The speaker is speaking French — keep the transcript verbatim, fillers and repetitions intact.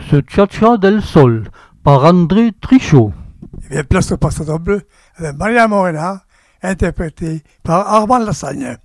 Ce Cha-Cha del Sol par André Trichot. Il y avait place au Passateur Bleu avec Maria Morena, interprétée par Armand Lassagne.